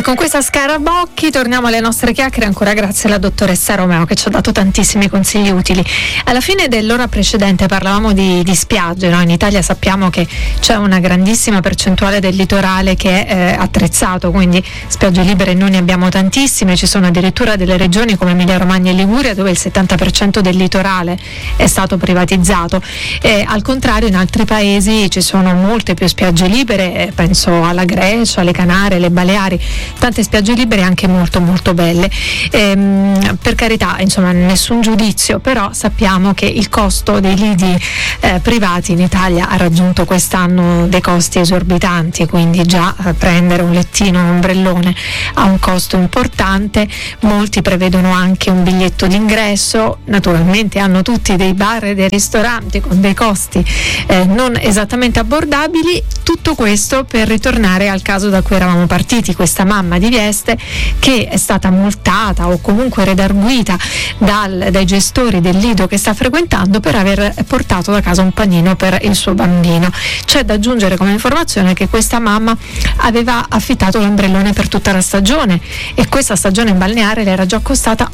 con questa Scarabocchi torniamo alle nostre chiacchiere, ancora grazie alla dottoressa Romeo che ci ha dato tantissimi consigli utili. Alla fine dell'ora precedente parlavamo di spiagge, no? In Italia sappiamo che c'è una grandissima percentuale del litorale che è attrezzato, quindi spiagge libere noi ne abbiamo tantissime, ci sono addirittura delle regioni come Emilia Romagna e Liguria dove il 70% del litorale è stato privatizzato. Al contrario in altri paesi ci sono molte più spiagge libere, penso alla Grecia, alle Canarie, alle Baleari, tante spiagge libere anche molto molto belle. Per carità, insomma, nessun giudizio, però sappiamo che il costo dei lidi privati in Italia ha raggiunto quest'anno dei costi esorbitanti, quindi già prendere un lettino, un ombrellone ha un costo importante. Molti prevedono anche un biglietto d'ingresso, naturalmente hanno tutti dei bar e dei ristoranti con dei costi non esattamente abbordabili. Tutto questo per ritornare al caso da cui eravamo partiti, questa mamma di Vieste che è stata multata o comunque redarguita dai gestori del lido che sta frequentando per aver portato da casa un panino per il suo bambino. C'è da aggiungere come informazione che questa mamma aveva affittato l'ombrellone per tutta la stagione e questa stagione balneare le era già costata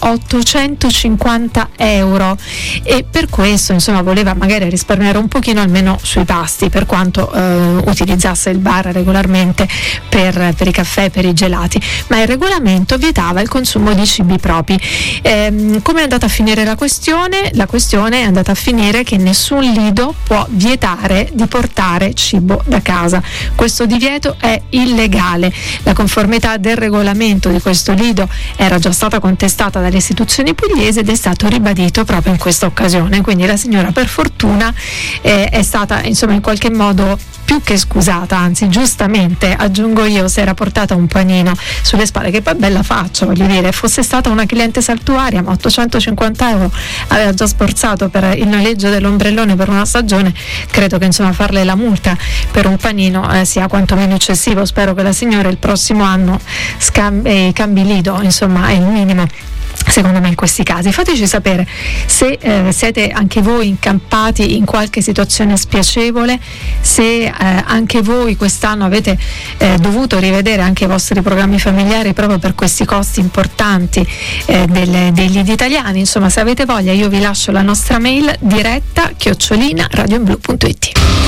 850 euro e per questo insomma voleva magari risparmiare un pochino almeno sui pasti, per quanto utilizzasse il bar regolarmente per i caffè, per i gelati, ma il regolamento vietava il consumo di cibi propri. Come è andata a finire la questione? La questione è andata a finire che nessun lido può vietare di portare cibo da casa. Questo divieto è illegale. La conformità del regolamento di questo lido era già stata contestata dalle istituzioni pugliesi ed è stato ribadito proprio in questa occasione. Quindi la signora per fortuna è stata insomma in qualche modo più che scusata, anzi giustamente aggiungo io, si era portata un panino sulle spalle, che poi bella faccia, voglio dire, fosse stata una cliente saltuaria ma 850 euro aveva già sborsato per il noleggio dell'ombrellone per una stagione, credo che insomma farle la multa per un panino sia quantomeno eccessivo. Spero che la signora il prossimo anno cambi lido, insomma è il minimo secondo me in questi casi. Fateci sapere se siete anche voi incampati in qualche situazione spiacevole, se anche voi quest'anno avete dovuto rivedere anche i vostri programmi familiari proprio per questi costi importanti dei lidi italiani. Insomma, se avete voglia io vi lascio la nostra mail diretta @radioinblu.it.